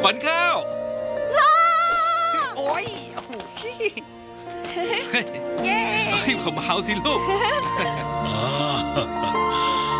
ขวัญข้าวโอ้ยโอ้โหเย้เฮ้ยเบาๆสิลูกอ่า